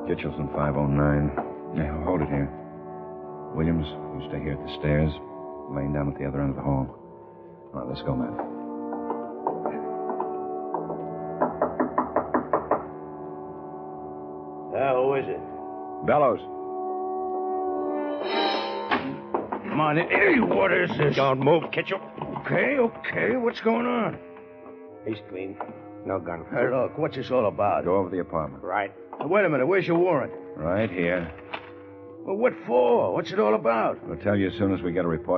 Kitchelson 509. Yeah, hold it here. Williams, you stay here at the stairs. Laying down at the other end of the hall. All right, let's go, man. Who is it? Bellows. Come on in. Hey, what is this? Don't move, Kitchell. Okay. What's going on? He's clean. No gun. Hey, look, what's this all about? Go over the apartment. Right. Wait a minute. Where's your warrant? Right here. Well, what for? What's it all about? We'll tell you as soon as we get a report